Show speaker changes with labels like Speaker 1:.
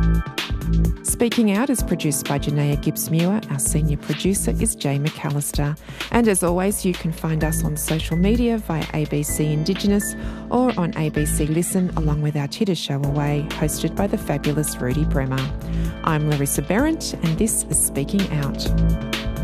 Speaker 1: Speaking Out is produced by Janaea Gibbs-Muir. Our senior producer is Jay McAllister. And as always, you can find us on social media via ABC Indigenous or on ABC Listen, along with our Titter Show Away, hosted by the fabulous Rudy Bremer. I'm Larissa Behrendt, and this is Speaking Out.